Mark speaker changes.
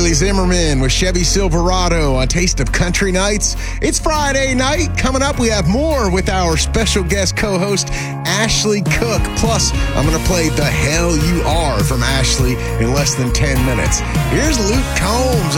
Speaker 1: Bailey Zimmerman with Chevy Silverado on Taste of Country Nights. It's Friday night. Coming up, we have more with our special guest co-host, Ashley Cook. Plus, I'm going to play The Hell You Are from Ashley in less than 10 minutes. Here's Luke Combs